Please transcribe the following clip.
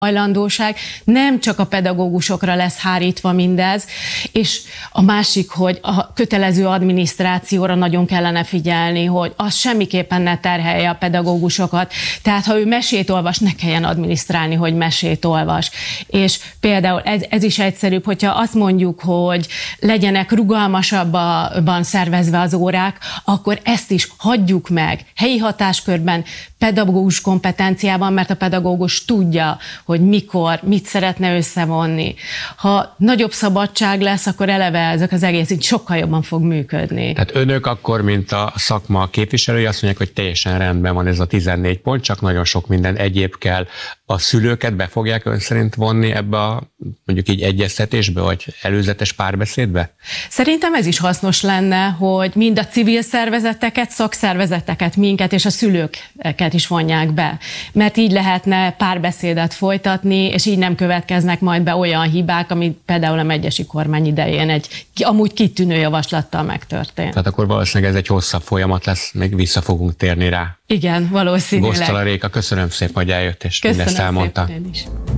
hajlandóság, nem csak a pedagógusokra lesz hárítva mindez, és a másik, hogy a kötelező adminisztrációra nagyon kellene figyelni, hogy az semmiképpen ne terhelje a pedagógusokat. Tehát ha ő mesét olvas, ne kelljen adminisztrálni, hogy mesét olvas. És például ez is egyszerűbb, hogyha azt mondjuk, hogy legyenek rugalmasabban szervezve az órák, akkor ezt is hagyjuk meg helyi hatáskörben, pedagógus kompetenciában, mert a pedagógus tudja, hogy mikor, mit szeretne összevonni. Ha nagyobb szabadság lesz, akkor eleve ezek az egész így sokkal jobban fog működni. Tehát önök akkor, mint a szakma képviselői azt mondják, hogy teljesen rendben van ez a 14 pont, csak nagyon sok minden egyéb kell. A szülőket be fogják ön szerint vonni ebbe a mondjuk így egyeztetésbe, vagy előzetes párbeszédbe? Szerintem ez is hasznos lenne, hogy mind a civil szervezeteket, szakszervezeteket, minket és a szülőket is vonják be. Mert így lehetne párbeszédet folytatni, és így nem következnek majd be olyan hibák, ami például a megyesi kormány idején egy amúgy kitűnő javaslattal megtörtént. Tehát akkor valószínűleg ez egy hosszabb folyamat lesz, még vissza fogunk térni rá. Igen, valószínűleg. Gosztala Réka, köszönöm szépen, hogy eljött és mindezt elmondta. Köszönöm szépen én is.